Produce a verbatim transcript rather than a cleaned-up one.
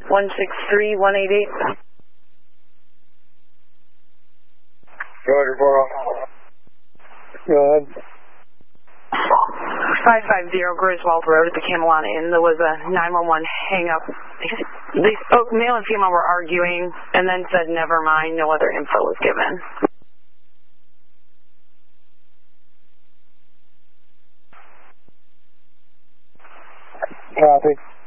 one six three one eight eight. Roger, four. Go ahead. five five zero Griswold Road at the Camelot Inn. There was a nine one one hang up. They spoke, male and female were arguing, and then said, never mind, no other info was given. Copy.